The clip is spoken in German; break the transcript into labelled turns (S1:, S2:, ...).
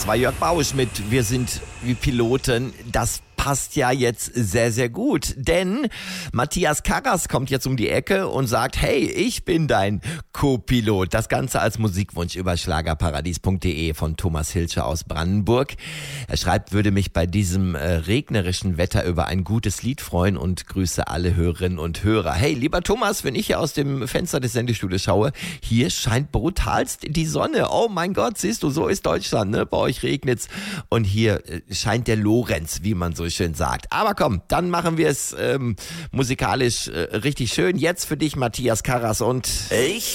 S1: Das war Jörg Bausch mit Wir sind wie Piloten. Das passt ja jetzt sehr, sehr gut, denn Matthias Karras kommt jetzt um die Ecke und sagt, hey, ich bin dein Co-Pilot. Das Ganze als Musikwunsch über schlagerparadies.de von Thomas Hilscher aus Brandenburg. Er schreibt, würde mich bei diesem regnerischen Wetter über ein gutes Lied freuen und grüße alle Hörerinnen und Hörer. Hey, lieber Thomas, wenn ich hier aus dem Fenster des Sendestudios schaue, hier scheint brutalst die Sonne. Oh mein Gott, siehst du, so ist Deutschland, ne? Bei euch regnet's und hier scheint der Lorenz, wie man so schön sagt. Aber komm, dann machen wir es musikalisch richtig schön. Jetzt für dich Matthias Karras und
S2: Ich